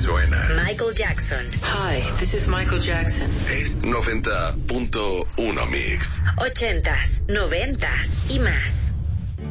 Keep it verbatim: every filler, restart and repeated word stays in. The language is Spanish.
suena. Michael Jackson. Hi, this is Michael Jackson. Es noventa punto uno Mix. Ochentas, noventas y más.